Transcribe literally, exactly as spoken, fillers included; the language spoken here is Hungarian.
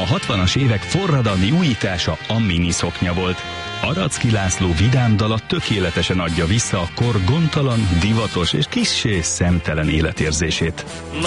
hatvanas évek forradalmi újítása a miniszoknya volt. Aracki László vidám dala tökéletesen adja vissza a kor gondtalan, divatos és kissé szemtelen életérzését.